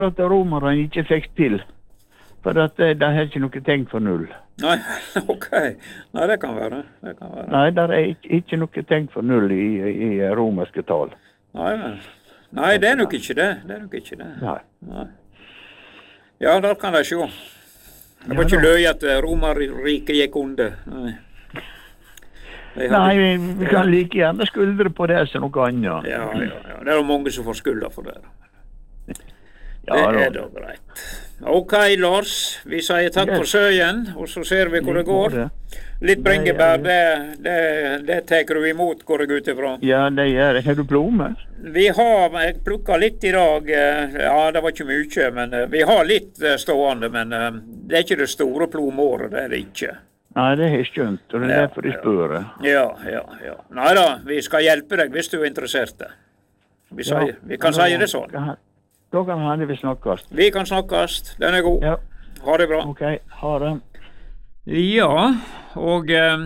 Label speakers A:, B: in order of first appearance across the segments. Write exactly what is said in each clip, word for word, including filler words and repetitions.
A: at romerne ikke fikk til. For at de har ikke noe tegn for null.
B: Nei, ok. Nei, det kan være. Det kan være.
A: Nei, det er ikke, ikke noe tegn for null i, i romerske tall.
B: Nei, nei, det er nok ikke det. Det er nok ikke det.
A: Nei.
B: Nei. Ja, der kan jeg se. Det var ikke løy at Romerriket gikk under. Nei. Hadde...
A: Nei, vi, vi kan like gjerne skuldre på det som noe annet.
B: Ja, ja, ja. Det er jo mange som får skulda for det.
A: Ja,
B: det er da greit. Ok, Lars. Vi sier takk for søyen, og så ser vi hvor det går. Litt bringebær, det, det, det tar du imot, går jeg ut ifra.
A: Ja, det gjør det. Har du plomme?
B: Vi har, jeg plukket litt i dag. Ja, det var ikke mye, men vi har litt stående, men det er ikke det store plomåret, det er det ikke.
A: Nei, det er skjønt, og det er
B: ja,
A: derfor de spør.
B: Ja, ja, ja. Neida, vi skal hjelpe deg hvis du er interessert. Vi, ja, sier, vi kan si det sånn.
A: Da kan han vi snakkes.
B: Vi kan snakkes, den er god.
A: Ja.
B: Ha det bra.
A: Ok, ha det.
B: Ja, og eh,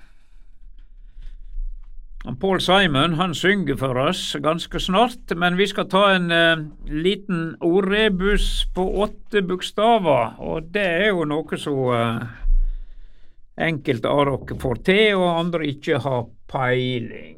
B: Paul Simon, han synger for oss ganske snart, men vi skal ta en eh, liten ordrebus på åtte bokstaver, og det er jo noe så eh, enkelte av dere får til, og andre ikke har peiling.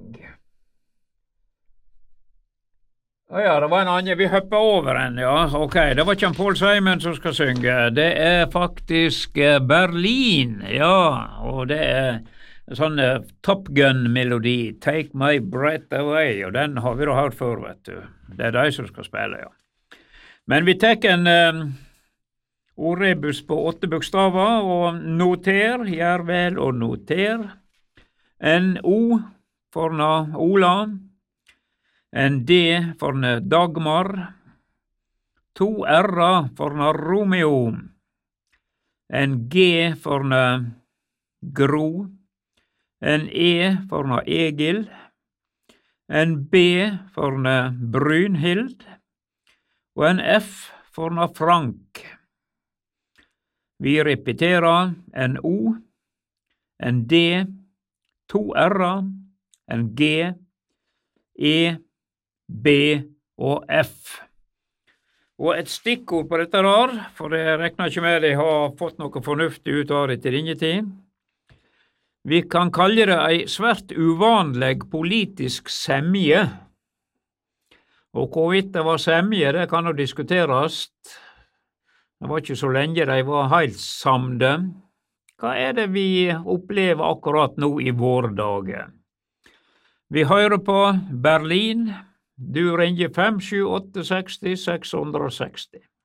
B: Å ja, det var en annen, vi hopper over en, ja. Ok, det var ikke en Paul Simon som skal synge. Det er faktisk Berlin, ja. Og det er en sånn uh, Top Gun-melodi, Take My Breath Away, og den har vi da hørt før, vet du. Det er de som skal spille, ja. Men vi tar en uh, ordrebus på åtte bokstaver, og noter, gjør vel og noter. En O for Ola. En D for Dagmar, to R for Romeo, en G for Gro, en E for Egil, en B for Brynhild, og en F for Frank. Vi repeterer en O, en D, to R, en G, E, B og F. Og et stikkord på dette der, for jeg regner ikke med de har fått noe fornuftig ut av det til denne tid. Vi kan kalle det ei svært uvanlig politisk semje. Og hvorvidt det var semje, det kan jo diskuteres. Det var ikke så lenge de var helt samde. Hva er det vi opplever akkurat nå i våre dager? Vi hører på Berlin. Du ringer fem sju åtte seks seks seks seks.